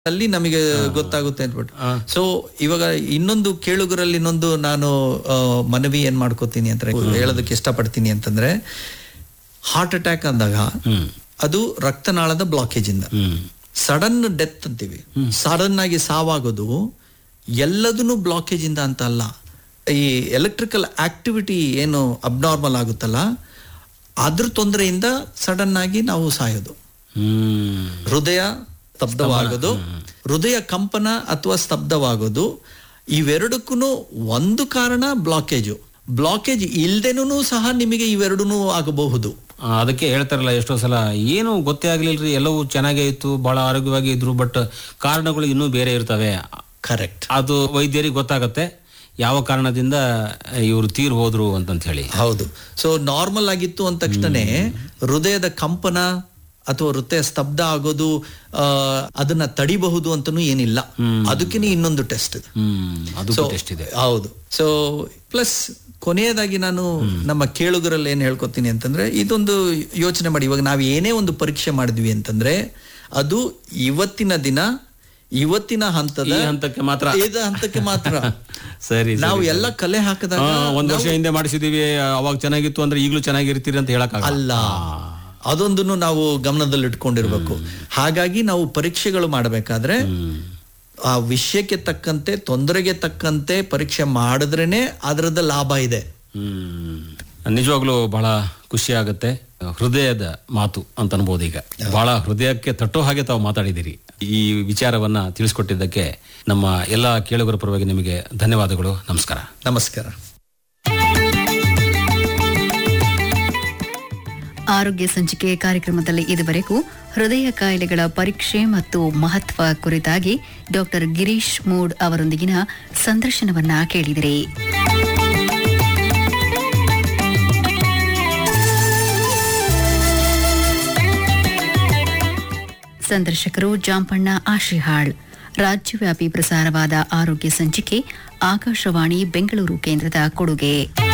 ಅಲ್ಲಿ ನಮಗೆ ಗೊತ್ತಾಗುತ್ತೆ ಅಂದ್ಬಿಟ್ಟು. ಸೊ ಇವಾಗ ಇನ್ನೊಂದು ಕೇಳುಗರಲ್ಲಿ ಇನ್ನೊಂದು ನಾನು ಮನವಿ ಏನ್ ಮಾಡ್ಕೋತೀನಿ ಅಂತ ಹೇಳೋದಕ್ಕೆ ಇಷ್ಟಪಡ್ತೀನಿ ಅಂತಂದ್ರೆ, ಹಾರ್ಟ್ ಅಟ್ಯಾಕ್ ಅಂದಾಗ ಅದು ರಕ್ತನಾಳದ ಬ್ಲಾಕೇಜ್ ಇಂದ ಸಡನ್ ಡೆತ್ ಅಂತೀವಿ. ಸಡನ್ ಆಗಿ ಸಾವಾಗೋದು ಎಲ್ಲದನ್ನು ಬ್ಲಾಕೇಜ್ ಇಂದ ಅಂತ ಅಲ್ಲ. ಈ ಎಲೆಕ್ಟ್ರಿಕಲ್ ಆಕ್ಟಿವಿಟಿ ಏನು ಅಬ್ನಾರ್ಮಲ್ ಆಗುತ್ತಲ್ಲ, ಅದ್ರ ತೊಂದರೆಯಿಂದ ಸಡನ್ ಆಗಿ ನಾವು ಸಾಯೋದು. ಹೃದಯ ಸ್ತಬ್ಧವಾಗೋದು, ಹೃದಯ ಕಂಪನ ಅಥವಾ ಸ್ತಬ್ಧವಾಗೋದು, ಇವೆರಡಕ್ಕೂ ಒಂದು ಕಾರಣ ಬ್ಲಾಕೇಜು. ಬ್ಲಾಕೇಜ್ ಇಲ್ದೇನೂ ಸಹ ನಿಮಗೆ ಇವೆರಡೂ ಆಗಬಹುದು. ಅದಕ್ಕೆ ಹೇಳ್ತಾರಲ್ಲ ಎಷ್ಟೋ ಸಲ, ಏನು ಗೊತ್ತೇ ಆಗ್ಲಿಲ್ರಿ, ಎಲ್ಲವೂ ಚೆನ್ನಾಗೇ ಇತ್ತು, ಬಹಳ ಆರೋಗ್ಯವಾಗಿ ಇದ್ರು, ಬಟ್ ಕಾರಣಗಳು ಇನ್ನೂ ಬೇರೆ ಇರ್ತವೆ. ಕರೆಕ್ಟ್. ಅದು ವೈದ್ಯರಿಗೆ ಗೊತ್ತಾಗತ್ತೆ ಯಾವ ಕಾರಣದಿಂದ ಇವರು ತೀರ್ ಹೋದ್ರು ಅಂತ ಹೇಳಿ. ಹೌದು. ಸೊ ನಾರ್ಮಲ್ ಆಗಿತ್ತು ಅಂದ ತಕ್ಷಣನೇ ಹೃದಯದ ಕಂಪನ ಅಥವಾ ಹೃದಯ ಸ್ತಬ್ಧ ಆಗೋದು ಅದನ್ನ ತಡಿಬಹುದು ಅಂತನೂ ಏನಿಲ್ಲ. ಅದಕ್ಕೇನೆ ಇನ್ನೊಂದು ಟೆಸ್ಟ್ ಇದೆ. ಹೌದು. ಸೊ ಪ್ಲಸ್ ಕೊನೆಯದಾಗಿ ನಾನು ನಮ್ಮ ಕೇಳುಗರಲ್ಲಿ ಏನ್ ಹೇಳ್ಕೊತೀನಿ ಅಂತಂದ್ರೆ, ಇದೊಂದು ಯೋಚನೆ ಮಾಡಿ, ಇವಾಗ ನಾವು ಏನೇ ಒಂದು ಪರೀಕ್ಷೆ ಮಾಡಿದ್ವಿ ಅಂತಂದ್ರೆ ಅದು ಇವತ್ತಿನ ದಿನ ಇವತ್ತಿನ ಹಂತಕ್ಕೆ ಮಾತ್ರ. ಸರಿ, ನಾವು ಎಲ್ಲ ಕಲೆ ಹಾಕಿದಾಗ ಒಂದ್ ವರ್ಷ ಹಿಂದೆ ಮಾಡಿಸಿದೀವಿ, ಅವಾಗ ಚೆನ್ನಾಗಿತ್ತು ಅಂದ್ರೆ ಈಗಲೂ ಚೆನ್ನಾಗಿರ್ತೀರಿ ಅಂತ ಹೇಳಕ್ ಅಲ್ಲ. ಅದೊಂದನ್ನು ನಾವು ಗಮನದಲ್ಲಿ ಇಟ್ಕೊಂಡಿರ್ಬೇಕು. ಹಾಗಾಗಿ ನಾವು ಪರೀಕ್ಷೆಗಳು ಮಾಡಬೇಕಾದ್ರೆ ಆ ವಿಷಯಕ್ಕೆ ತಕ್ಕಂತೆ, ತೊಂದರೆಗೆ ತಕ್ಕಂತೆ ಪರೀಕ್ಷೆ ಮಾಡಿದ್ರೇನೆ ಅದರದ ಲಾಭ ಇದೆ. ನಿಜವಾಗ್ಲೂ ಬಹಳ ಖುಷಿ ಆಗುತ್ತೆ. ಹೃದಯದ ಮಾತು ಅಂತ ಅನ್ಬೋದು. ಈಗ ಬಹಳ ಹೃದಯಕ್ಕೆ ತಟ್ಟೋ ಹಾಗೆ ತಾವು ಮಾತಾಡಿದಿರಿ. ಈ ವಿಚಾರವನ್ನ ತಿಳಿಸ್ಕೊಟ್ಟಿದ್ದಕ್ಕೆ ನಮ್ಮ ಎಲ್ಲಾ ಕೇಳುಗರ ಪರವಾಗಿ ನಿಮಗೆ ಧನ್ಯವಾದಗಳು. ನಮಸ್ಕಾರ. ನಮಸ್ಕಾರ. ಆರೋಗ್ಯ ಸಂಚಿಕೆ ಕಾರ್ಯಕ್ರಮದಲ್ಲಿ ಇದುವರೆಗೂ ಹೃದಯ ಕಾಯಿಲೆಗಳ ಪರೀಕ್ಷೆ ಮತ್ತು ಮಹತ್ವ ಕುರಿತಾಗಿ ಡಾಕ್ಟರ್ ಗಿರೀಶ್ ಮೂಡ್ ಅವರೊಂದಿಗಿನ ಸಂದರ್ಶನವನ್ನ ಕೇಳಿದಿರಿ. ಸಂದರ್ಶಕರು ಜಾಂಪಣ್ಣ ಆಶಿಹಾಳ್. ರಾಜ್ಯವ್ಯಾಪಿ ಪ್ರಸಾರವಾದ ಆರೋಗ್ಯ ಸಂಚಿಕೆ ಆಕಾಶವಾಣಿ ಬೆಂಗಳೂರು ಕೇಂದ್ರದ ಕೊಡುಗೆ.